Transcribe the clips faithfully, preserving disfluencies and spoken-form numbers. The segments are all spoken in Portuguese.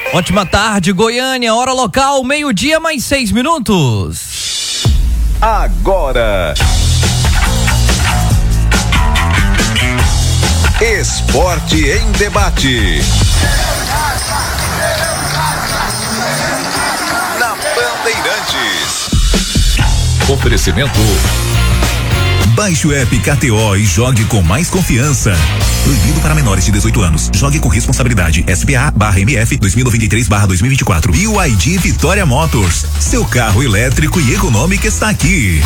Ótima tarde, Goiânia, hora local, meio-dia mais seis minutos. Agora, Esporte em Debate. Na Bandeirantes. Oferecimento. Baixe o app K T O e jogue com mais confiança. Proibido para menores de dezoito anos. Jogue com responsabilidade. S P A barra M F dois mil e noventa e três barra dois mil e vinte e quatro. B Y D Vitória Motors. Seu carro elétrico e econômico está aqui.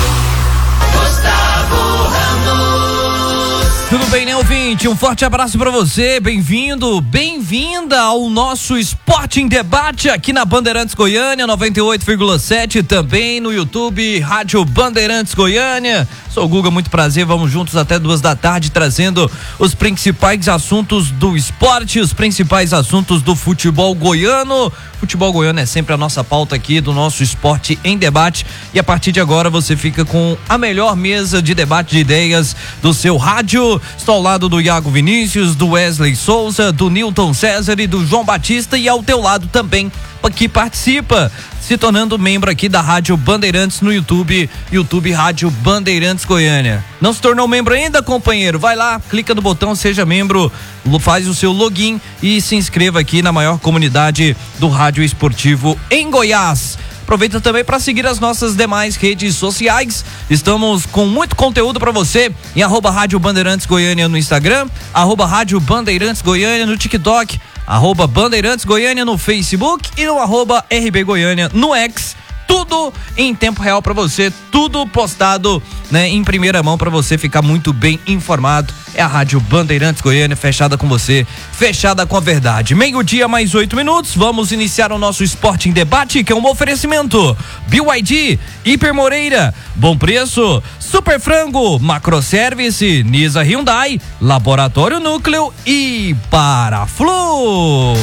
Gustavo Ramos. Tudo bem, né, ouvinte? Um forte abraço para você. Bem-vindo, bem-vinda ao nosso Esporte em Debate aqui na Bandeirantes Goiânia, noventa e oito vírgula sete, também no YouTube, Rádio Bandeirantes Goiânia. Sou o Guga, muito prazer, vamos juntos até duas da tarde trazendo os principais assuntos do esporte, os principais assuntos do futebol goiano. Futebol goiano é sempre a nossa pauta aqui do nosso Esporte em Debate, e a partir de agora você fica com a melhor mesa de debate de ideias do seu rádio. Estou ao lado do Iago Vinícius, do Wesley Souza, do Nilton César e do João Batista, e ao teu lado também que participa, se tornando membro aqui da Rádio Bandeirantes no YouTube, YouTube Rádio Bandeirantes Goiânia. Não se tornou membro ainda, companheiro? Vai lá, clica no botão, seja membro, faz o seu login e se inscreva aqui na maior comunidade do rádio esportivo em Goiás. Aproveita também para seguir as nossas demais redes sociais. Estamos com muito conteúdo para você em arroba Rádio Bandeirantes Goiânia no Instagram, arroba Rádio Bandeirantes Goiânia no TikTok, arroba Bandeirantes Goiânia no Facebook e no arroba R B Goiânia no X. Tudo em tempo real para você, tudo postado, né, em primeira mão para você ficar muito bem informado. É a Rádio Bandeirantes Goiânia, fechada com você, fechada com a verdade. Meio-dia mais oito minutos, vamos iniciar o nosso Esporte em Debate, que é um oferecimento B Y D, Hiper Moreira, Bom Preço, Super Frango, Macroservice, Nisa Hyundai, Laboratório Núcleo e Paraflu.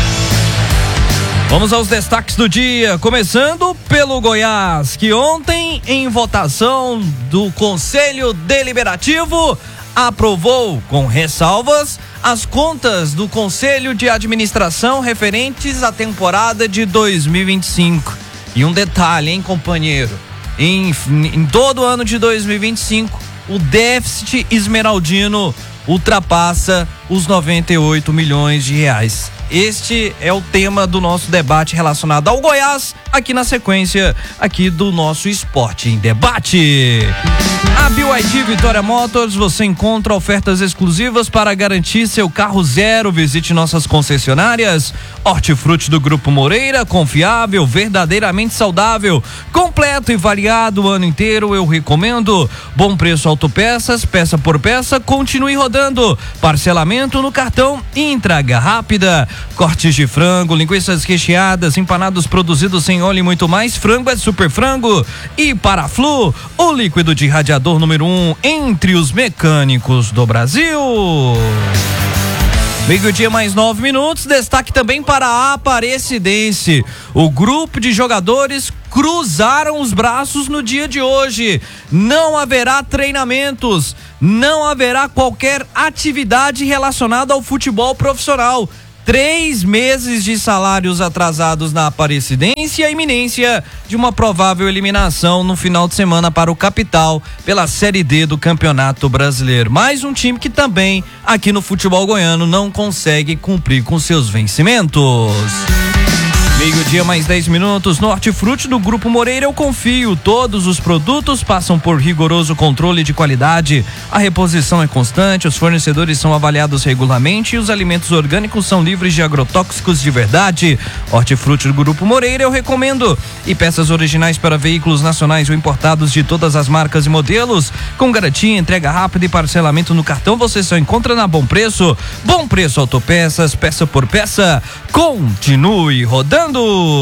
Vamos aos destaques do dia, começando pelo Goiás, que ontem, em votação do Conselho Deliberativo, aprovou, com ressalvas, as contas do Conselho de Administração referentes à temporada de dois mil e vinte e cinco. E um detalhe, hein, companheiro? Em, em todo o ano de dois mil e vinte e cinco, o déficit esmeraldino ultrapassa os noventa e oito milhões de reais. Este é o tema do nosso debate relacionado ao Goiás, aqui na sequência aqui do nosso Esporte em Debate. A B Y D Vitória Motors, você encontra ofertas exclusivas para garantir seu carro zero. Visite nossas concessionárias. Hortifruti do Grupo Moreira, confiável, verdadeiramente saudável, completo e variado o ano inteiro, eu recomendo. Bom Preço Autopeças, peça por peça, continue rodando. Parcelamento no cartão e entrega rápida. Cortes de frango, linguiças recheadas, empanados produzidos sem óleo e muito mais. Frango é Super Frango. E Paraflu, o líquido de radiador número um entre os mecânicos do Brasil. Meio-dia mais nove minutos, destaque também para a Aparecidense. O grupo de jogadores cruzaram os braços no dia de hoje. Não haverá treinamentos, não haverá qualquer atividade relacionada ao futebol profissional. Três meses de salários atrasados na Aparecidense e a iminência de uma provável eliminação no final de semana para o Capital pela Série D do Campeonato Brasileiro. Mais um time que também aqui no futebol goiano não consegue cumprir com seus vencimentos. Meio-dia mais dez minutos, no Hortifruti do Grupo Moreira eu confio. Todos os produtos passam por rigoroso controle de qualidade. A reposição é constante, os fornecedores são avaliados regularmente e os alimentos orgânicos são livres de agrotóxicos de verdade. Hortifruti do Grupo Moreira eu recomendo. E peças originais para veículos nacionais ou importados de todas as marcas e modelos, com garantia, entrega rápida e parcelamento no cartão, você só encontra na Bom Preço. Bom Preço Autopeças, peça por peça, continue rodando.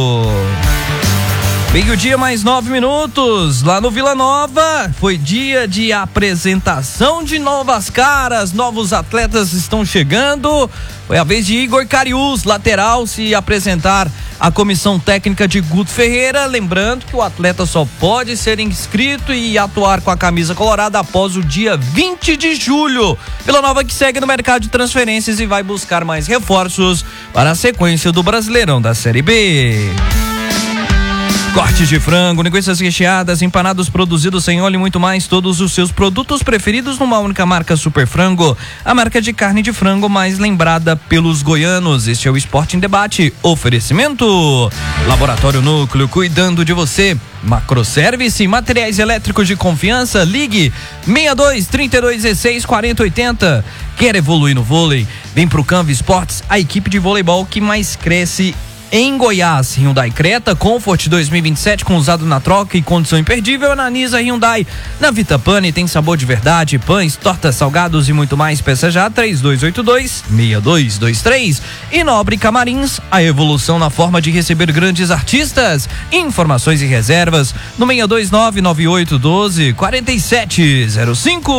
Meio-dia mais nove minutos, lá no Vila Nova, foi dia de apresentação de novas caras, novos atletas estão chegando. Foi a vez de Igor Cariús, lateral, se apresentar a comissão técnica de Guto Ferreira, lembrando que o atleta só pode ser inscrito e atuar com a camisa colorada após o dia vinte de julho. Vila Nova que segue no mercado de transferências e vai buscar mais reforços para a sequência do Brasileirão da Série B. Cortes de frango, linguiças recheadas, empanados produzidos sem óleo e muito mais, todos os seus produtos preferidos numa única marca Super Frango, a marca de carne de frango mais lembrada pelos goianos. Este é o Esporte em Debate. Oferecimento Laboratório Núcleo, cuidando de você. Macroservice, materiais elétricos de confiança, ligue seis dois, trinta e dois, dezesseis, quarenta, oitenta. Quer evoluir no vôlei? Vem pro Canva Esportes, a equipe de voleibol que mais cresce em Goiás. Hyundai Creta Comfort dois mil e vinte e sete com usado na troca e condição imperdível na Nisa Hyundai. Na Vita Pane tem sabor de verdade, pães, tortas, salgados e muito mais. Peça já três dois oito dois, seis dois dois três. E Nobre Camarins, a evolução na forma de receber grandes artistas. Informações e reservas no seis dois nove, nove oito um dois, quatro sete zero cinco.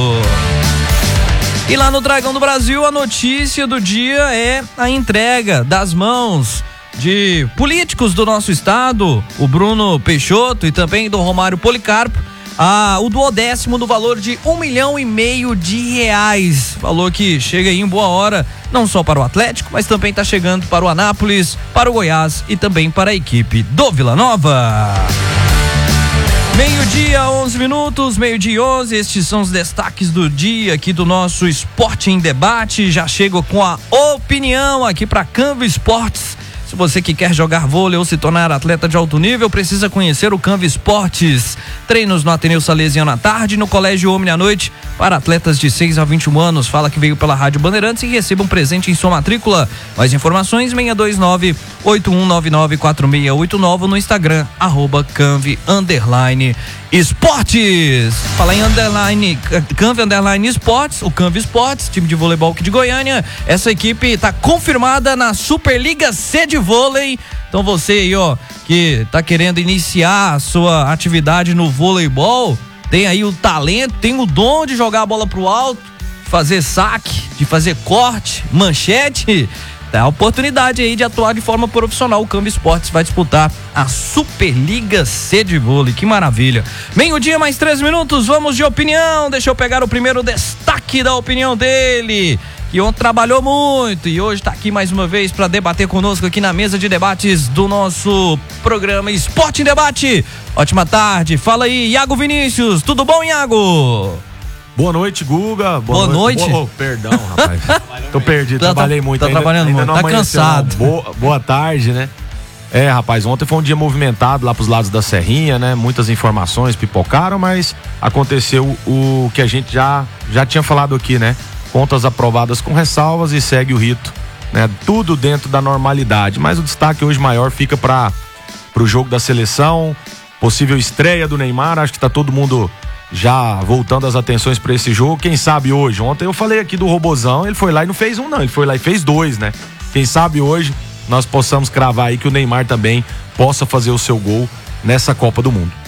E lá no Dragão do Brasil, a notícia do dia é a entrega das mãos de políticos do nosso estado, o Bruno Peixoto e também do Romário Policarpo, a, o duodécimo do valor de um milhão e meio de reais. Valor que chega aí em boa hora, não só para o Atlético, mas também está chegando para o Anápolis, para o Goiás e também para a equipe do Vila Nova. Meio-dia, onze minutos, meio-dia e onze, estes são os destaques do dia aqui do nosso Esporte em Debate. Já chego com a opinião aqui para Canva Esportes. Se você que quer jogar vôlei ou se tornar atleta de alto nível, precisa conhecer o Canva Esportes. Treinos no Ateneu Salesiano à tarde, no Colégio Omni à noite, para atletas de seis a vinte e um anos. Fala que veio pela Rádio Bandeirantes e receba um presente em sua matrícula. Mais informações, seis dois nove, oito um nove nove, quatro seis oito nove no Instagram, arroba Canve underline Esportes. Fala em underline, Canve underline Esportes, o Canve Esportes, time de voleibol aqui de Goiânia. Essa equipe está confirmada na Superliga C de vôlei. Então você aí, ó, que tá querendo iniciar a sua atividade no voleibol, tem aí o talento, tem o dom de jogar a bola pro alto, de fazer saque, de fazer corte, manchete. Dá a oportunidade aí de atuar de forma profissional. O Canva Esportes vai disputar a Superliga C de vôlei. Que maravilha. Meio-dia, mais três minutos, vamos de opinião. Deixa eu pegar o primeiro destaque da opinião dele, que ontem trabalhou muito e hoje está aqui mais uma vez para debater conosco aqui na mesa de debates do nosso programa Esporte em Debate. Ótima tarde. Fala aí, Iago Vinícius. Tudo bom, Iago? Boa noite, Guga. Boa, Boa noite. noite. Oh, perdão, rapaz. Tô perdido, tá, trabalhei muito. Tá ainda, trabalhando ainda muito, tá cansado. Boa, boa tarde, né? É, rapaz, ontem foi um dia movimentado lá pros lados da Serrinha, né? Muitas informações pipocaram, mas aconteceu o que a gente já, já tinha falado aqui, né? Contas aprovadas com ressalvas e segue o rito, né? Tudo dentro da normalidade, mas o destaque hoje maior fica para pro jogo da seleção, possível estreia do Neymar. Acho que tá todo mundo já voltando as atenções para esse jogo. Quem sabe hoje, ontem eu falei aqui do Robozão, ele foi lá e não fez um não, ele foi lá e fez dois, né? Quem sabe hoje nós possamos cravar aí que o Neymar também possa fazer o seu gol nessa Copa do Mundo.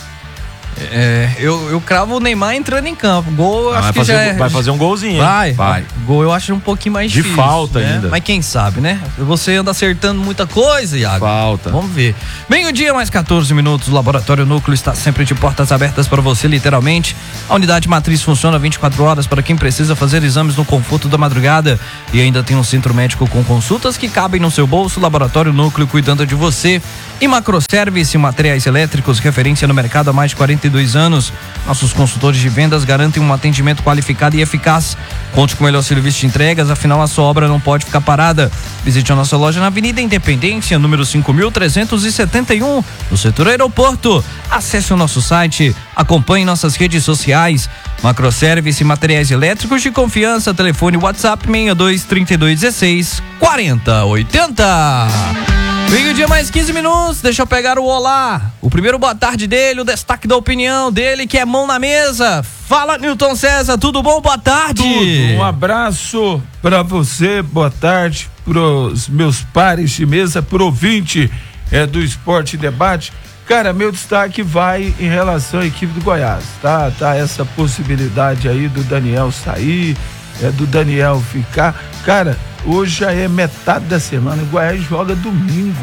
É, eu, eu cravo o Neymar entrando em campo. Gol, eu ah, acho vai que fazer, já é... vai fazer um golzinho. Vai, vai. Gol eu acho um pouquinho mais de difícil. De falta, né? Ainda. Mas quem sabe, né? Você anda acertando muita coisa, Iago. Falta. Vamos ver. Meio-dia, mais quatorze minutos. O Laboratório Núcleo está sempre de portas abertas para você, literalmente. A unidade matriz funciona vinte e quatro horas para quem precisa fazer exames no conforto da madrugada. E ainda tem um centro médico com consultas que cabem no seu bolso. Laboratório Núcleo cuidando de você. E Macroservice, materiais elétricos, referência no mercado há mais de quarenta e dois anos. Nossos consultores de vendas garantem um atendimento qualificado e eficaz. Conte com o melhor serviço de entregas, afinal a sua obra não pode ficar parada. Visite a nossa loja na Avenida Independência, número cinco mil trezentos e setenta e um, no setor aeroporto. Acesse o nosso site, acompanhe nossas redes sociais. Macroservice, materiais elétricos de confiança, telefone WhatsApp seis dois, trinta e dois, dezesseis, quarenta, oitenta. Meio-dia, mais quinze minutos, deixa eu pegar o olá, o primeiro boa tarde dele, o destaque da opinião dele, que é mão na mesa. Fala, Newton César, tudo bom? Boa tarde. Tudo, um abraço pra você, boa tarde pros meus pares de mesa, pro ouvinte é, do Esporte Debate. Cara, meu destaque vai em relação à equipe do Goiás, tá? Tá essa possibilidade aí do Daniel sair, é, do Daniel ficar. Cara, hoje já é metade da semana, o Goiás joga domingo.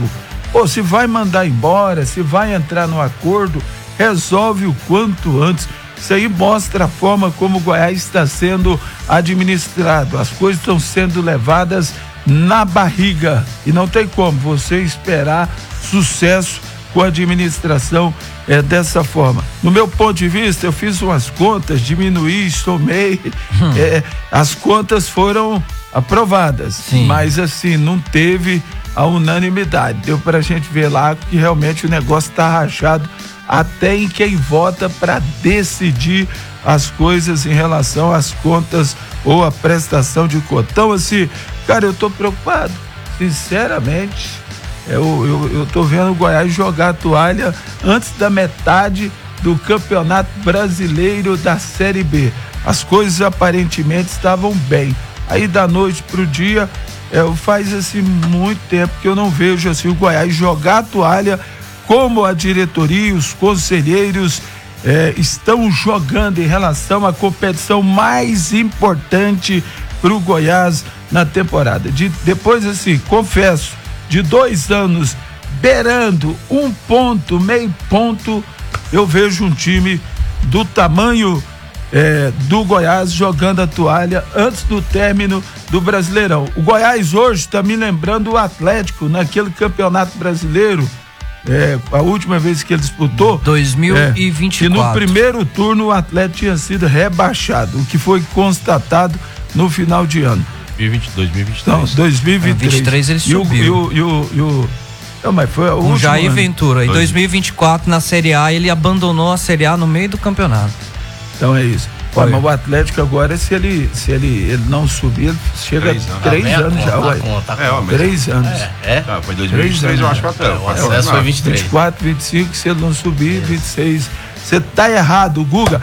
Pô, se vai mandar embora, se vai entrar no acordo, resolve o quanto antes. Isso aí mostra a forma como o Goiás está sendo administrado. As coisas estão sendo levadas na barriga e não tem como você esperar sucesso com a administração é, dessa forma. No meu ponto de vista, eu fiz umas contas, diminuí, somei, hum. é, as contas foram aprovadas, Sim. mas assim, não teve a unanimidade. Deu pra gente ver lá que realmente o negócio tá rachado até em quem vota para decidir as coisas em relação às contas ou a prestação de conta. Então, assim, cara, eu tô preocupado, sinceramente. Eu, eu, eu tô vendo o Goiás jogar a toalha antes da metade do Campeonato Brasileiro da Série B. As coisas aparentemente estavam bem. Aí da noite pro dia, é, faz assim muito tempo que eu não vejo assim o Goiás jogar a toalha como a diretoria e os conselheiros é, estão jogando em relação à competição mais importante pro Goiás na temporada. De, depois assim, confesso, de dois anos beirando um ponto, meio ponto, eu vejo um time do tamanho é, do Goiás jogando a toalha antes do término do Brasileirão. O Goiás hoje está me lembrando o Atlético naquele Campeonato Brasileiro, é, a última vez que ele disputou, dois mil e vinte e quatro. É, e no primeiro turno o Atlético tinha sido rebaixado, o que foi constatado no final de ano. dois mil e vinte, dois mil e vinte e três. Não, dois mil e vinte e três. vinte e três ele e o, subiu. E o, e o, e o, não, mas foi o Com Jair ano. Ventura. Em dois mil e vinte e quatro, na Série A, ele abandonou a Série A no meio do campeonato. Então é isso. Olha, mas o Atlético agora, se ele, se ele, ele não subir, ele chega três a três anos, anos já, conta, ué. conta, conta. É, ó, três anos. É, é? Ah, foi dois mil e vinte e três, eu acho que até. É, o acesso foi vinte e três. vinte e quatro, vinte e cinco, se ele não subir, vinte e seis. Você tá errado, Guga.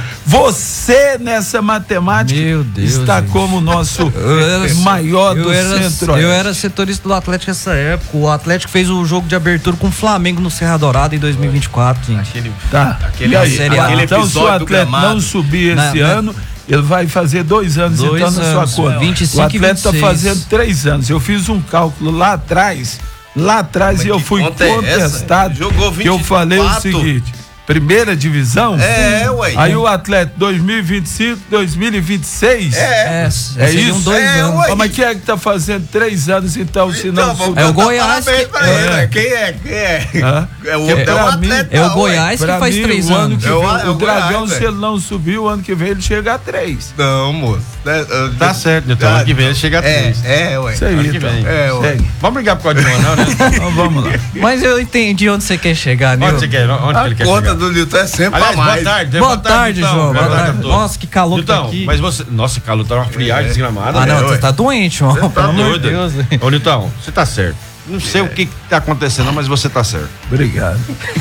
Você nessa matemática Meu Deus, está gente. como o nosso era, maior do era, centro. Eu era setorista do Atlético nessa época. O Atlético fez o jogo de abertura com o Flamengo no Serra Dourada em dois mil e vinte e quatro, gente. Aquele, Tá. aquele, E aí, Série A. aquele então, se o episódio do Atlético gramado, não subir esse Na- na- ano, ele vai fazer dois anos, Dois então, na anos, sua conta. vinte e cinco o Atlético está e vinte e seis. fazendo três anos. Eu fiz um cálculo lá atrás, lá atrás, Mas e eu que fui conta é essa? contestado. Jogou que eu falei o vinte e quatro. seguinte: primeira divisão? É, ué. Aí o Atlético dois mil e vinte e cinco, dois mil e vinte e seis. É. É, seriam isso? dois É, anos. ué. Ah, mas quem é que tá fazendo três anos então, se não Então, vamos subir? É o cantar Goiás parabéns que- pra ele, é. ué. Quem é? Quem é? Hã? É o, Que é o pra mim- Atlético. É o ué. Goiás que Pra faz mim, três o ano anos. que É o- vem, é o o Dragão, Goiás, se velho. ele não subir, o ano que vem ele chega a três. Não, moço. É, é, Tá certo, então. Ano que vem ele chega a É, três. é, ué. Isso aí, Ano que então. vem. É, ué. Segue. Vamos brigar por causa de uma, não, né? Então vamos lá. Mas eu entendi onde você quer chegar, Onde Nilton. você quer? Onde que ele A quer conta chegar? do Nilton é sempre Aliás, a mais. boa tarde. Boa tarde, Nilton. João. Boa Boa tarde. a todos. Nossa, que calor que tá Nilton, aqui. mas você... Nossa, calor, tá uma friagem desgramada. Ah, né? não, ué. você tá doente, João. Tá Pelo amor de doido. Deus. Ô, Nilton, você tá certo. Não sei o que, que tá acontecendo, mas você tá certo. Obrigado.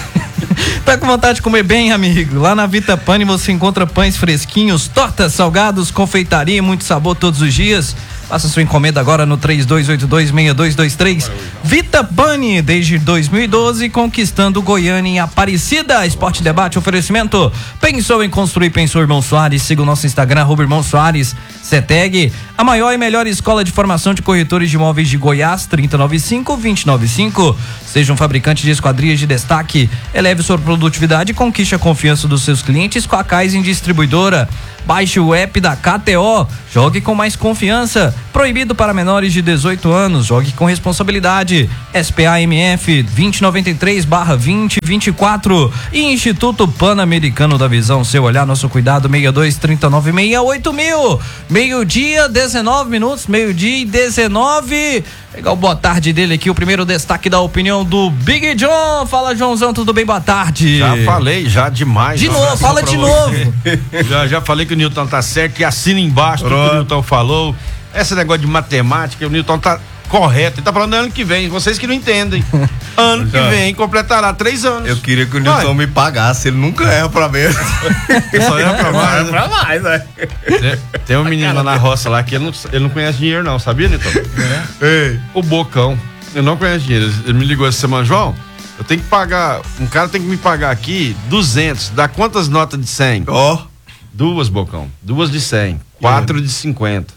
Tá com vontade de comer bem, amigo? Lá na Vita Pane você encontra pães fresquinhos, tortas, salgados, confeitaria e muito sabor todos os dias. Faça sua encomenda agora no três dois oito dois, seis dois dois três. Vita Pane, desde dois mil e doze, conquistando Goiânia em Aparecida. Esporte Debate, oferecimento. Pensou em construir, pensou Irmão Soares. Siga o nosso Instagram, arroba Irmão Soares. Ceteg, a maior e melhor escola de formação de corretores de imóveis de Goiás, trinta e nove cinco, vinte e nove cinco. Seja um fabricante de esquadrias de destaque. Eleve sua produtividade e conquiste a confiança dos seus clientes com a Kaizen Distribuidora. Baixe o app da K T O. Jogue com mais confiança. Proibido para menores de dezoito anos. Jogue com responsabilidade. S P A M F vinte noventa e três barra vinte vinte e quatro. E Instituto Pan-Americano da Visão. Seu olhar, nosso cuidado. seis dois, três nove seis, oito mil. Meio-dia, dezenove minutos. Meio-dia e dezenove. Pegar o boa tarde dele aqui. O primeiro destaque da opinião do Big John. Fala, Joãozão. Tudo bem? Boa tarde. Já falei, já demais. De Um novo, abração fala pra de você. novo. Já, já falei que o Nilton tá certo e assina embaixo tudo que o Nilton falou. Esse negócio de matemática, o Nilton tá correto. Ele tá falando ano que vem, vocês que não entendem. Ano que vem completará três anos. Eu queria que o Nilton Vai. me pagasse, ele nunca erra pra menos. Só erra pra mais, né? pra mais, né? Tem- Tem um menino lá na roça lá que ele não, ele não conhece dinheiro não, sabia, Nilton? Ei, O Bocão, ele não conhece dinheiro. Ele me ligou essa semana, João, eu tenho que pagar, um cara tem que me pagar aqui duzentos, dá quantas notas de cem? ó, Duas, Bocão, duas de cem, quatro de cinquenta.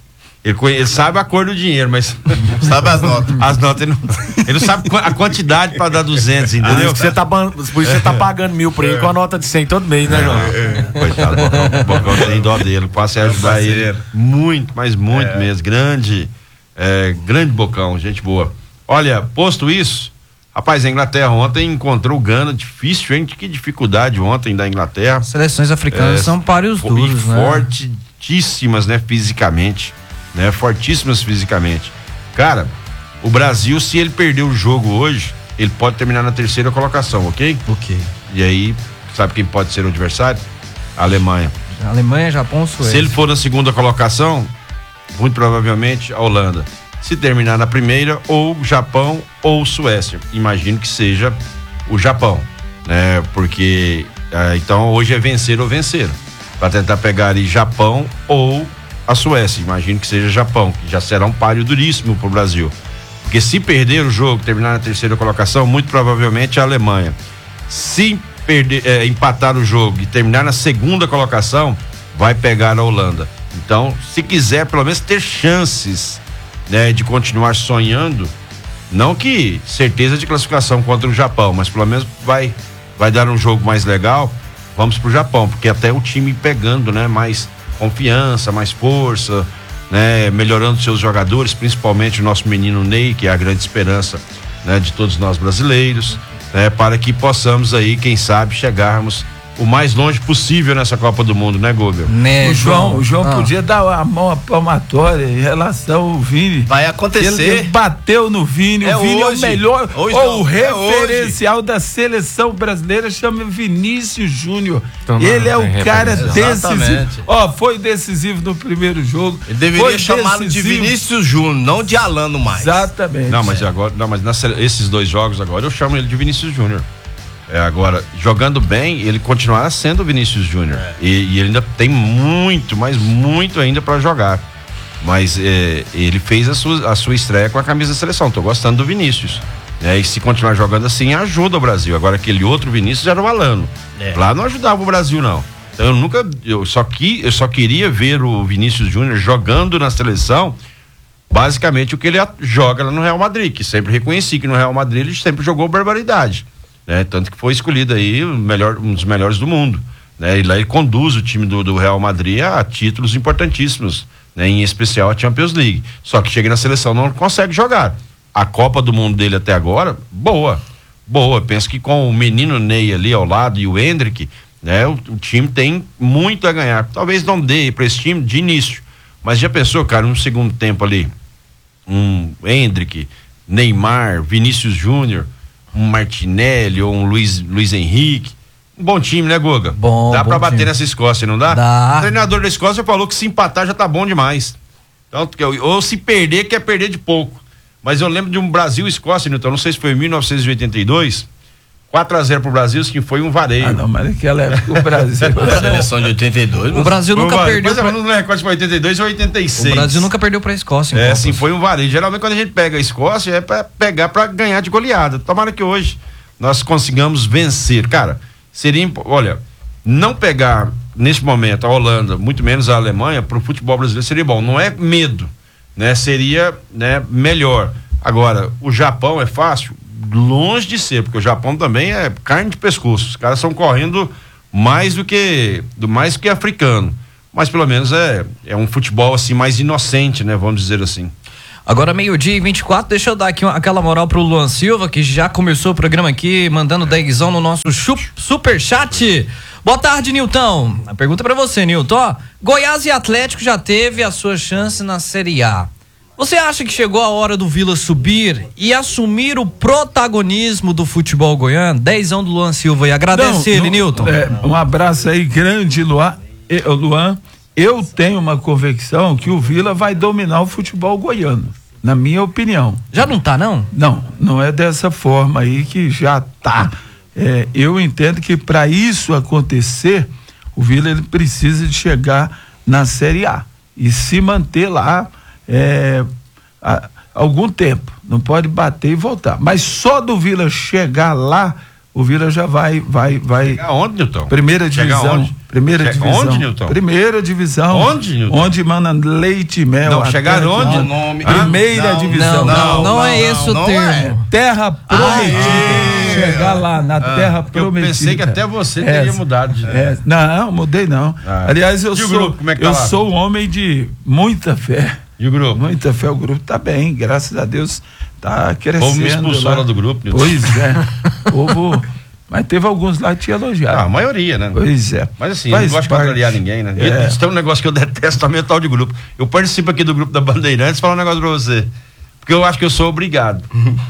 Ele, conhe, ele sabe a cor do dinheiro, mas sabe as notas. As notas ele não, ele não sabe a quantidade para dar duzentos, entendeu? Por isso que você tá, por isso você tá pagando mil pra ele é. com a nota de cem todo mês, né, João? É, é. Coitado, o Bocão, Bocão tem dó dele, passa a ajudar ele muito, mas muito é. mesmo. Grande, é, grande Bocão, gente boa. Olha, posto isso, rapaz, a Inglaterra ontem encontrou o Gana, difícil, hein? Que dificuldade ontem da Inglaterra. Seleções africanas é, são páreos duros, né? Fortíssimas, né, fisicamente. Né, fortíssimas fisicamente. Cara, o Brasil, se ele perder o jogo hoje, ele pode terminar na terceira colocação, ok? Ok. E aí, sabe quem pode ser o adversário? A Alemanha. A Alemanha, Japão, Suécia. Se ele for na segunda colocação, muito provavelmente a Holanda. Se terminar na primeira, ou Japão ou Suécia. Imagino que seja o Japão, né? Porque é, então hoje é vencer ou vencer. Para tentar pegar aí Japão ou a Suécia, imagino que seja Japão, que já será um páreo duríssimo pro Brasil. Porque se perder o jogo, terminar na terceira colocação, muito provavelmente a Alemanha. Se perder, é, empatar o jogo e terminar na segunda colocação, vai pegar a Holanda. Então, se quiser pelo menos ter chances, né, de continuar sonhando, não que certeza de classificação contra o Japão, mas pelo menos vai, vai dar um jogo mais legal, vamos pro Japão, porque até o time pegando, né, mais confiança, mais força, né, melhorando seus jogadores, principalmente o nosso menino Ney, que é a grande esperança, né, de todos nós brasileiros, né, para que possamos aí, quem sabe, chegarmos o mais longe possível nessa Copa do Mundo, né, Gobel? Né, o João, o João ah. podia dar a mão à palmatória em relação ao Vini. Vai acontecer. Ele, ele bateu no Vini. É o Vini hoje. é o melhor, hoje ou não. o referencial é da seleção brasileira, chama Vinícius Júnior. Então, ele é o cara decisivo. Ó, foi decisivo no primeiro jogo. Ele deveria chamá-lo de Vinícius Júnior, não de Alano mais. Exatamente. Não, mas agora, não, mas nessa, esses dois jogos agora eu chamo ele de Vinícius Júnior. É, agora, jogando bem, ele continuará sendo o Vinícius Júnior. É. E, e ele ainda tem muito, mas muito ainda para jogar. Mas é, ele fez a sua, a sua estreia com a camisa da seleção. Tô gostando do Vinícius. É, e se continuar jogando assim, ajuda o Brasil. Agora, aquele outro Vinícius era o Alano. É. Lá não ajudava o Brasil, não. Então, eu nunca. Eu só, que, eu só queria ver o Vinícius Júnior jogando na seleção. Basicamente, o que ele joga lá no Real Madrid. Que sempre reconheci que no Real Madrid ele sempre jogou barbaridade. Né? Tanto que foi escolhido aí o melhor, um dos melhores do mundo, né? E lá ele conduz o time do, do Real Madrid a títulos importantíssimos, né? Em especial a Champions League. Só que chega na seleção não consegue jogar. A Copa do Mundo dele até agora, boa, boa. Penso que com o menino Ney ali ao lado e o Endrick, né? O, o time tem muito a ganhar. Talvez não dê para esse time de início, mas já pensou, cara, no segundo tempo ali, um Endrick, Neymar, Vinícius Júnior, um Martinelli ou um Luiz, Luiz Henrique. Um bom time, né, Guga? Bom, dá bom pra bater time. nessa Escócia, não dá? Dá. O treinador da Escócia falou que se empatar já tá bom demais. Então, ou se perder, quer perder de pouco. Mas eu lembro de um Brasil e Escócia, Nilton, não sei se foi em mil novecentos e oitenta e dois, quatro a zero pro Brasil, que foi um vareio. Ah, não, mas naquela época o Brasil. A seleção de oitenta e dois. O Brasil nunca um perdeu. Pra... Não lembro qual foi oitenta e dois ou oitenta e seis. O Brasil nunca perdeu pra Escócia. É, sim, foi um vareio. Geralmente quando a gente pega a Escócia é pra pegar pra ganhar de goleada. Tomara que hoje nós consigamos vencer. Cara, seria, olha, não pegar nesse momento a Holanda, muito menos a Alemanha, pro futebol brasileiro seria bom. Não é medo, né? Seria, né, melhor. Agora, o Japão é fácil? Longe de ser, porque o Japão também é carne de pescoço. Os caras estão correndo mais do que do mais que africano. Mas pelo menos é, é um futebol assim mais inocente, né? Vamos dizer assim. Agora meio-dia e vinte e quatro, deixa eu dar aqui uma, aquela moral pro Luan Silva, que já começou o programa aqui, mandando dezão no nosso chup, super chat. Boa tarde, Nilton. A pergunta pra você, Nilton. Goiás e Atlético já teve a sua chance na Série A. Você acha que chegou a hora do Vila subir e assumir o protagonismo do futebol goiano? Dezão do Luan Silva e agradece ele, Nilton. É, um abraço aí grande, Luan. Eu, Luan. Eu tenho uma convicção que o Vila vai dominar o futebol goiano, na minha opinião. Já não tá, não? Não, não é dessa forma aí que já tá. É, eu entendo que para isso acontecer, o Vila ele precisa de chegar na Série A e se manter lá é, a, algum tempo. Não pode bater e voltar. Mas só do Vila chegar lá, o Vila já vai, vai, vai. Chegar onde, Nilton? Primeira divisão. Chegar onde? Primeira Chega divisão. Onde, Nilton? Primeira divisão. Onde, Nilton? Onde manda leite e mel. Não, chegar terra onde? que- Nome. Primeira Não, divisão. Não, não, não é esse o não termo. é. Terra prometida. Chegar lá na terra porque eu prometida. pensei que até você É, teria mudado de- é, não, mudei não. Ah. Aliás, eu E o sou, grupo, como é que tá eu lá? sou um homem de muita fé. E o grupo? Muita fé. O grupo tá bem, graças a Deus tá crescendo. O povo me expulsou lá do grupo, Nilton. Pois é. O povo, mas teve alguns lá que te elogiaram. Ah, a maioria, né? Pois é. Mas assim, Faz eu não gosto de parte. contrariar ninguém, né? É. E isso tem um negócio que eu detesto também, é o tal de grupo. Eu participo aqui do grupo da Bandeirantes, falar um negócio pra você. Porque eu acho que eu sou obrigado.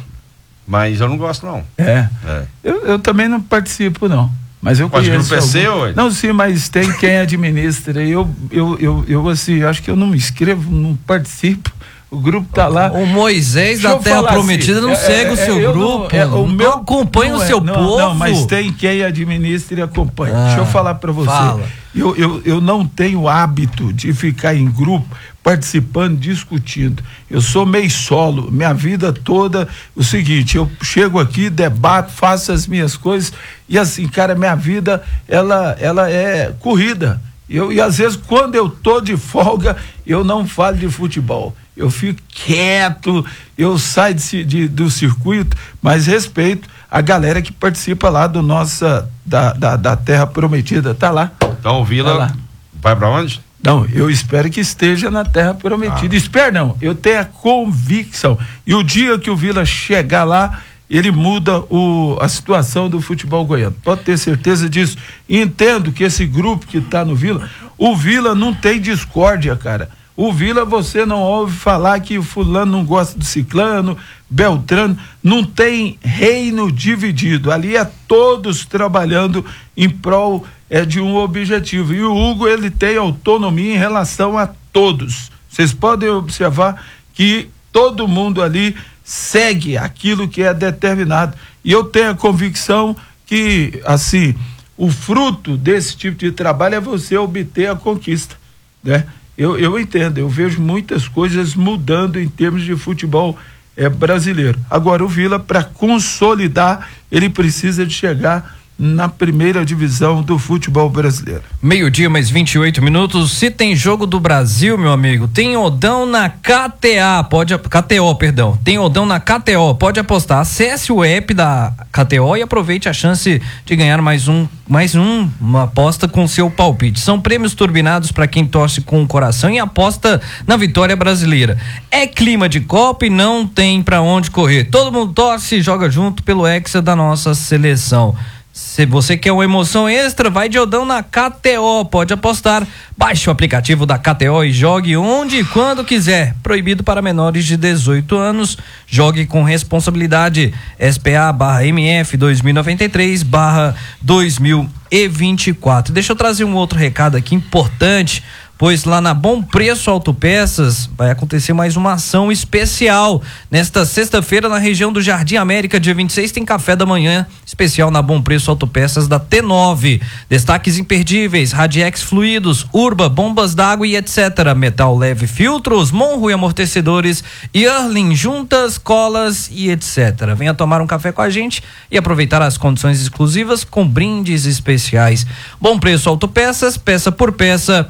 Mas eu não gosto, não. É. É. Eu, eu também não participo, não. Mas eu Mas o conheço. grupo é algum- seu, ué? Não, sim, mas tem quem administra. Eu, eu, eu, eu, assim, acho que eu não me inscrevo, não participo. O grupo tá lá. O Moisés Deixa da eu Terra falar Prometida assim, não é, segue é, o seu eu não- grupo. é, o não meu acompanha não o é, seu não, povo. Não, mas tem quem administra e acompanha. Ah, Deixa eu falar para você. fala. Eu, eu, eu não tenho hábito de ficar em grupo participando, discutindo. Eu sou meio solo, minha vida toda. O seguinte, eu chego aqui, debato, faço as minhas coisas e assim, cara, minha vida ela, ela é corrida. Eu, e às vezes, quando eu tô de folga, eu não falo de futebol. Eu fico quieto, eu saio de, de, do circuito, mas respeito a galera que participa lá do nossa, da, da, da Terra Prometida. Tá lá. Então o Tá Vila lá. vai pra onde? Não, eu espero que esteja na Terra Prometida. Ah. Espero não, eu tenho a convicção. E o dia que o Vila chegar lá, ele muda o, a situação do futebol goiano. Pode ter certeza disso. E entendo que esse grupo que está no Vila, o Vila não tem discórdia, cara. O Vila, você não ouve falar que o fulano não gosta do ciclano, Beltrano, não tem reino dividido. Ali é todos trabalhando em prol é, de um objetivo. E o Hugo, ele tem autonomia em relação a todos. Vocês podem observar que todo mundo ali segue aquilo que é determinado. E eu tenho a convicção que, assim, o fruto desse tipo de trabalho é você obter a conquista, né? Eu, eu entendo, eu vejo muitas coisas mudando em termos de futebol é, brasileiro. Agora, o Vila, para consolidar, ele precisa de chegar na primeira divisão do futebol brasileiro. Meio-dia, mais vinte e oito minutos. Se tem jogo do Brasil, meu amigo, tem odão na K T A, pode, K T O, perdão. Tem odão na K T O, pode apostar. Acesse o app da K T O e aproveite a chance de ganhar mais um, mais um, uma aposta com seu palpite. São prêmios turbinados para quem torce com o coração e aposta na vitória brasileira. É clima de Copa e não tem para onde correr. Todo mundo torce e joga junto pelo Hexa da nossa seleção. Se você quer uma emoção extra, vai de odão na K T O, pode apostar. Baixe o aplicativo da K T O e jogue onde e quando quiser. Proibido para menores de dezoito anos. Jogue com responsabilidade. S P A barra M F dois mil e noventa e três barra dois mil e vinte e quatro. Deixa eu trazer um outro recado aqui importante, pois lá na Bom Preço Autopeças vai acontecer mais uma ação especial. Nesta sexta-feira, na região do Jardim América, dia vinte e seis, tem café da manhã especial na Bom Preço Autopeças da T nove. Destaques imperdíveis: Radiex Fluidos, Urba, bombas d'água e etcétera. Metal leve, filtros, Monro e amortecedores, Earling, juntas, colas e etcétera. Venha tomar um café com a gente e aproveitar as condições exclusivas com brindes especiais. Bom Preço Autopeças, peça por peça.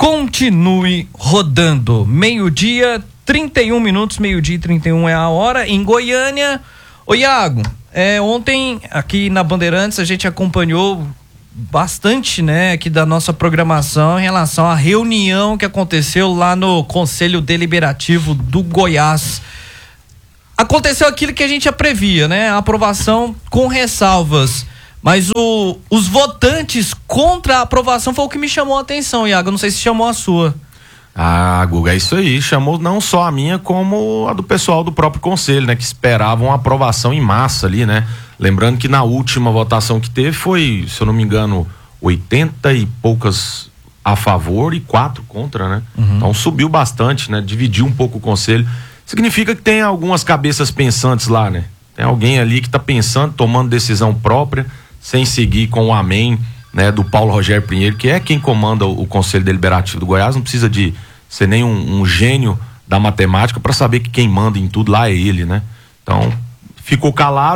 Continue rodando. Meio-dia, trinta e um minutos, meio-dia e trinta e um é a hora, em Goiânia. Ô Iago, é, ontem aqui na Bandeirantes a gente acompanhou bastante, né, aqui da nossa programação em relação à reunião que aconteceu lá no Conselho Deliberativo do Goiás. Aconteceu aquilo que a gente já previa, né? A aprovação com ressalvas. Mas o, os votantes contra a aprovação foi o que me chamou a atenção, Iago. Não sei se chamou a sua. Ah, Guga, é isso aí. Chamou não só a minha, como a do pessoal do próprio conselho, né? Que esperavam a aprovação em massa ali, né? Lembrando que na última votação que teve foi, se eu não me engano, oitenta e poucas a favor e quatro contra, né? Uhum. Então subiu bastante, né? Dividiu um pouco o conselho. Significa que tem algumas cabeças pensantes lá, né? Tem alguém ali que tá pensando, tomando decisão própria, sem seguir com o amém, né, do Paulo Rogério Pinheiro, que é quem comanda o, o Conselho Deliberativo do Goiás. Não precisa de ser nem um, um gênio da matemática para saber que quem manda em tudo lá é ele, né? Então, ficou calado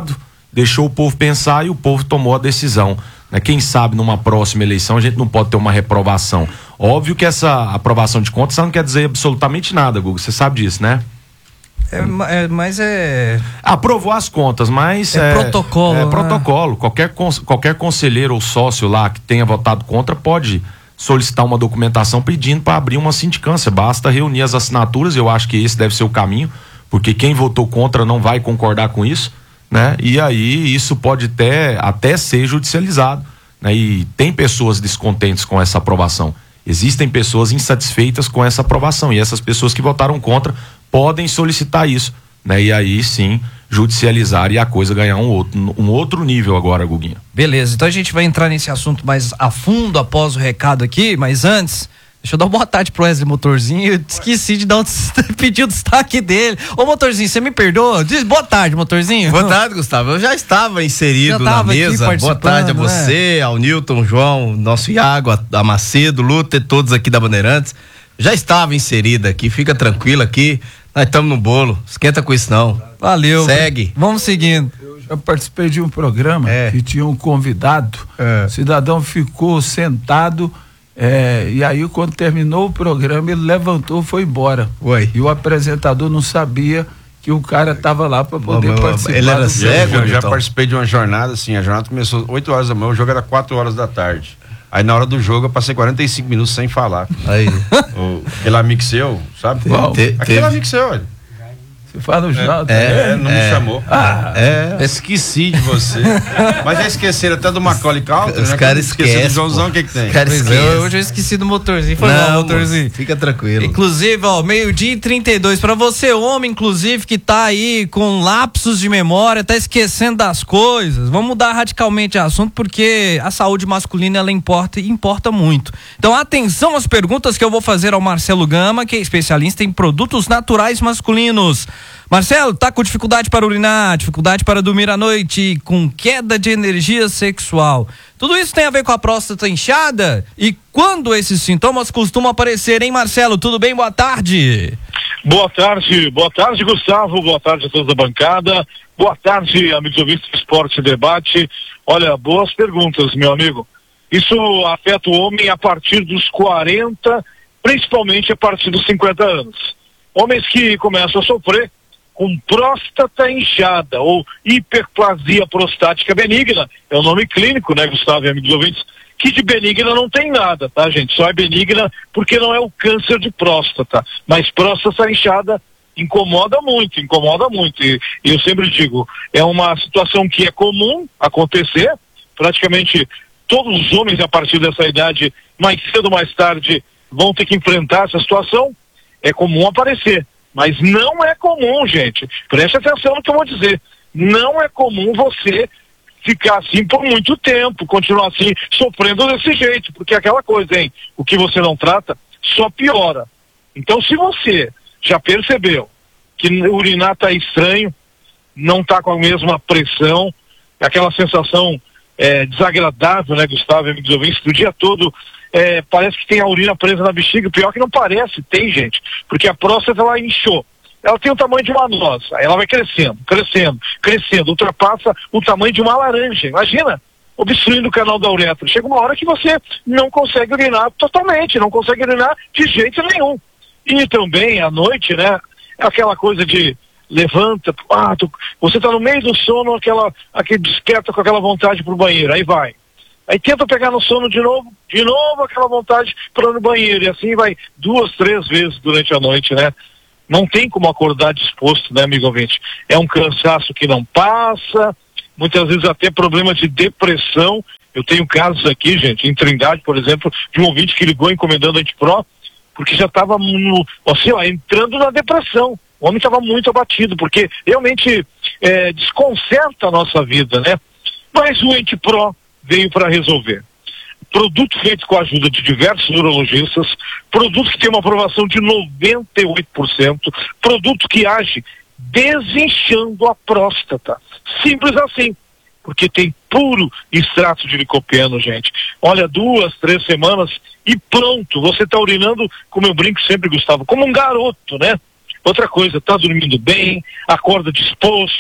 deixou o povo pensar e o povo tomou a decisão. Né? Quem sabe numa próxima eleição a gente não pode ter uma reprovação. Óbvio que essa aprovação de contas não quer dizer absolutamente nada, Guga, você sabe disso, né? É, é, mas é... Aprovou as contas, mas... É, é protocolo. É né? protocolo. Qualquer, qualquer conselheiro ou sócio lá que tenha votado contra pode solicitar uma documentação pedindo para abrir uma sindicância. Basta reunir as assinaturas, eu acho que esse deve ser o caminho, porque quem votou contra não vai concordar com isso, né? E aí isso pode até, até ser judicializado, né? E tem pessoas descontentes com essa aprovação. Existem pessoas insatisfeitas com essa aprovação e essas pessoas que votaram contra podem solicitar isso, né? E aí sim judicializar e a coisa ganhar um outro, um outro nível agora, Guguinha. Beleza, então a gente vai entrar nesse assunto mais a fundo após o recado aqui, mas antes, deixa eu dar uma boa tarde pro Wesley Motorzinho, eu esqueci de dar um pedir o destaque dele. Ô Motorzinho, você me perdoa? Diz boa tarde, Motorzinho. Boa tarde, Gustavo, eu já estava inserido já tava na mesa, boa tarde a você, né? Ao Newton, João, nosso Iago, a Macedo, Lúter, todos aqui da Bandeirantes, já estava inserido aqui, fica tranquilo aqui, nós estamos no bolo, esquenta com isso não. Valeu. Segue. Vamos seguindo. Eu já participei de um programa é. que tinha um convidado, é. o cidadão ficou sentado, é, e aí quando terminou o programa ele levantou e foi embora. Oi. E o apresentador não sabia que o cara estava lá para poder Bom, participar. Ele era cego? Eu já então. participei de uma jornada, assim, a jornada começou oito horas da manhã, o jogo era quatro horas da tarde. Aí na hora do jogo eu passei quarenta e cinco minutos sem falar. Aí. O, aquele amigo seu, sabe? Bom, te, aquele teve... amigo seu, olha. Você fala o Jota. É, é, não é, me chamou. Ah, é. Esqueci de você. Mas já esqueceram até do Macaulay Culkin, Os né? caras esquecem. Do Joãozão, o que que tem? Pois é, hoje eu esqueci do Motorzinho. Foi não, mal, Motorzinho. Moço, fica tranquilo. Inclusive, ó, meio-dia e trinta e dois. Pra você, homem, inclusive, que tá aí com lapsos de memória, tá esquecendo das coisas, vamos mudar radicalmente o assunto, porque a saúde masculina, ela importa e importa muito. Então, atenção às perguntas que eu vou fazer ao Marcelo Gama, que é especialista em produtos naturais masculinos. Marcelo, tá com dificuldade para urinar, dificuldade para dormir à noite, com queda de energia sexual. Tudo isso tem a ver com a próstata inchada? E quando esses sintomas costumam aparecer, hein, Marcelo? Tudo bem? Boa tarde. Boa tarde, boa tarde, Gustavo, boa tarde a todos da bancada, boa tarde, amigos ouvintes do Esporte e Debate. Olha, boas perguntas, meu amigo. Isso afeta o homem a partir dos quarenta, principalmente a partir dos cinquenta anos. Homens que começam a sofrer com próstata inchada ou hiperplasia prostática benigna, é o nome clínico, né, Gustavo e amigos ouvintes, que de benigna não tem nada, tá, gente? Só é benigna porque não é o câncer de próstata, mas próstata inchada incomoda muito, incomoda muito, e, e eu sempre digo, é uma situação que é comum acontecer, praticamente todos os homens a partir dessa idade, mais cedo ou mais tarde, vão ter que enfrentar essa situação, é comum aparecer. Mas não é comum, gente, preste atenção no que eu vou dizer, não é comum você ficar assim por muito tempo, continuar assim, sofrendo desse jeito, porque é aquela coisa, hein, o que você não trata só piora. Então, se você já percebeu que urinar tá estranho, não tá com a mesma pressão, aquela sensação é, desagradável, né, Gustavo e amigos ouvintes, do dia todo, É, parece que tem a urina presa na bexiga, pior que não parece, tem, gente, porque a próstata ela inchou, ela tem o tamanho de uma noz, aí ela vai crescendo, crescendo, crescendo, ultrapassa o tamanho de uma laranja, imagina, obstruindo o canal da uretra, chega uma hora que você não consegue urinar totalmente, não consegue urinar de jeito nenhum, e também à noite, né, aquela coisa de levanta, ah, tu, você tá no meio do sono, aquela, aquele desperta com aquela vontade pro banheiro, aí vai. Aí tenta pegar no sono de novo, de novo aquela vontade para ir no banheiro, e assim vai duas, três vezes durante a noite, né? Não tem como acordar disposto, né, amigo ouvinte? É um cansaço que não passa, muitas vezes até problema de depressão. Eu tenho casos aqui, gente, em Trindade, por exemplo, de um ouvinte que ligou encomendando Antipro, porque já estava assim, ó, entrando na depressão. O homem estava muito abatido, porque realmente é, desconcerta a nossa vida, né? Mas o Antipro veio para resolver. Produto feito com a ajuda de diversos urologistas, produto que tem uma aprovação de noventa e oito por cento, produto que age desinchando a próstata. Simples assim, porque tem puro extrato de licopeno, gente. Olha, duas, três semanas e pronto, você está urinando, como eu brinco sempre, Gustavo, como um garoto, né? Outra coisa, tá dormindo bem, acorda disposto,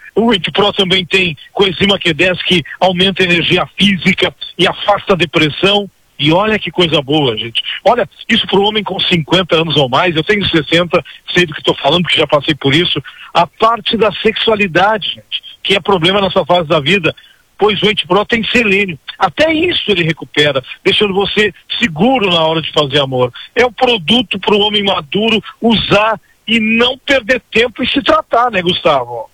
O Ente Pro também tem coenzima Q dez que aumenta a energia física e afasta a depressão. E olha que coisa boa, gente. Olha, isso para o homem com cinquenta anos ou mais, eu tenho sessenta, sei do que estou falando, porque já passei por isso. A parte da sexualidade, gente, que é problema nessa fase da vida, pois o Ente Pro tem selênio. Até isso ele recupera, deixando você seguro na hora de fazer amor. É um produto para o homem maduro usar e não perder tempo e se tratar, né, Gustavo?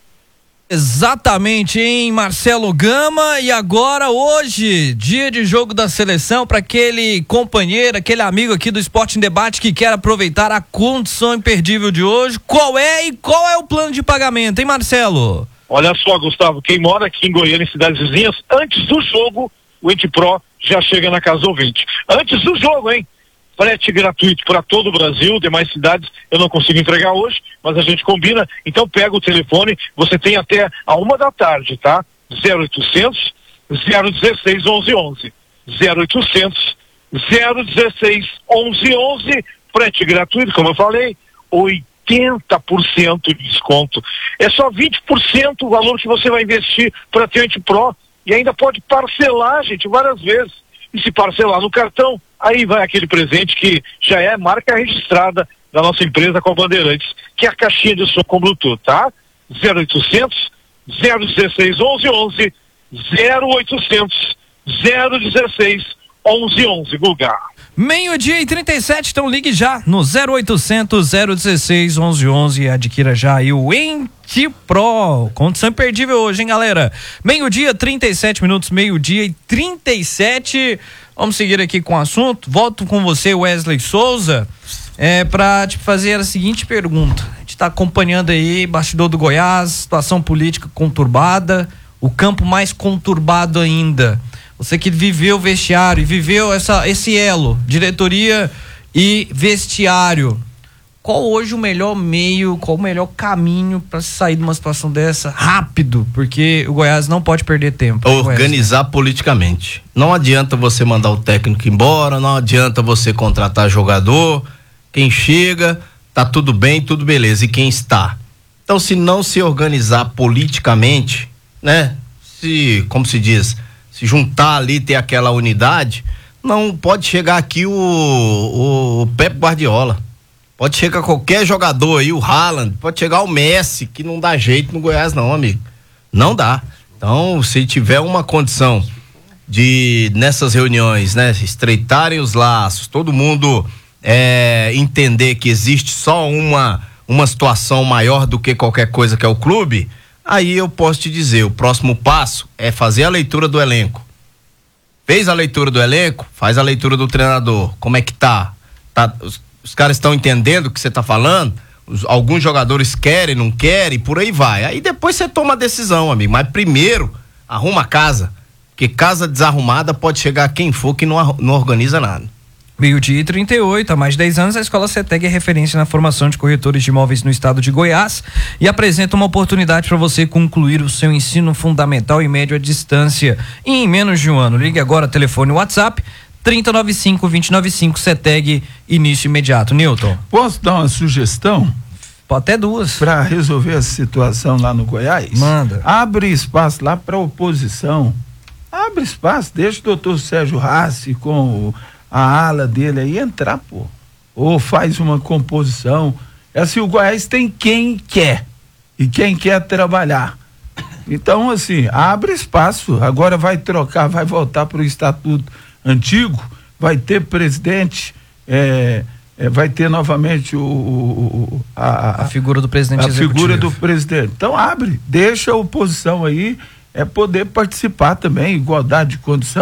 Exatamente, hein, Marcelo Gama. E agora, hoje, dia de jogo da seleção, para aquele companheiro, aquele amigo aqui do Esporte em Debate que quer aproveitar a condição imperdível de hoje. Qual é e qual é o plano de pagamento, hein, Marcelo? Olha só, Gustavo, quem mora aqui em Goiânia, em cidades vizinhas, antes do jogo, o Ente Pro já chega na casa ouvinte. Antes do jogo, hein? Frete gratuito para todo o Brasil, demais cidades eu não consigo entregar hoje, mas a gente combina. Então pega o telefone, você tem até a uma da tarde, tá? zero oitocentos, zero dezesseis, onze onze. zero oitocentos, zero dezesseis, onze onze. Frete gratuito, como eu falei, oitenta por cento de desconto. É só vinte por cento o valor que você vai investir para ter o Ente Pro e ainda pode parcelar, gente, várias vezes. E se parcelar no cartão, aí vai aquele presente que já é marca registrada da nossa empresa com a Bandeirantes, que é a caixinha de som com Bluetooth, tá? zero oitocentos, zero dezesseis, onze onze, zero oitocentos, zero dezesseis, onze onze, Guga. Meio-dia e trinta e sete, então ligue já no zero oitocentos, zero dezesseis, onze onze e adquira já aí o Ente Pro. Condição imperdível hoje, hein, galera? Meio-dia, trinta e sete minutos, meio-dia e trinta e sete. Vamos seguir aqui com o assunto. Volto com você, Wesley Souza, é, pra te fazer a seguinte pergunta. A gente tá acompanhando aí bastidor do Goiás, situação política conturbada, o campo mais conturbado ainda. Você que viveu o vestiário e viveu essa, esse elo, diretoria e vestiário. Qual hoje o melhor meio, qual o melhor caminho para sair de uma situação dessa rápido? Porque o Goiás não pode perder tempo. Organizar politicamente. Não adianta você mandar o técnico embora, não adianta você contratar jogador. Quem chega, tá tudo bem, tudo beleza. E quem está? Então, se não se organizar politicamente, né? Se, como se diz... se juntar ali, ter aquela unidade, não pode chegar aqui o, o, o Pep Guardiola. Pode chegar qualquer jogador aí, o Haaland, pode chegar o Messi, que não dá jeito no Goiás não, amigo. Não dá. Então, se tiver uma condição de, nessas reuniões, né, estreitarem os laços, todo mundo é, entender que existe só uma, uma situação maior do que qualquer coisa que é o clube, aí eu posso te dizer, o próximo passo é fazer a leitura do elenco. Fez a leitura do elenco, faz a leitura do treinador. Como é que tá? tá os, os caras estão entendendo o que você tá falando? Os, alguns jogadores querem, não querem, por aí vai. Aí depois você toma a decisão, amigo. Mas primeiro, arruma a casa. Porque casa desarrumada pode chegar quem for que não, não organiza nada. Meio-dia e trinta e oito, há mais de dez anos, a Escola CETEG é referência na formação de corretores de imóveis no estado de Goiás e apresenta uma oportunidade para você concluir o seu ensino fundamental e médio à distância em menos de um ano. Ligue agora, telefone WhatsApp trinta, noventa e cinco, vinte e nove cinco, CETEG, início imediato. Newton. Posso dar uma sugestão? Até duas. Para resolver a situação lá no Goiás? Manda. Abre espaço lá para oposição. Abre espaço, deixa o doutor Sérgio Rassi com o a ala dele aí entrar, pô, ou faz uma composição. É assim, o Goiás tem quem quer e quem quer trabalhar. Então, assim, abre espaço. Agora vai trocar, vai voltar para o estatuto antigo, vai ter presidente, é, é, vai ter novamente o, o a, a figura do presidente a executivo. figura do presidente. Então abre, deixa a oposição aí é poder participar também, igualdade de condição.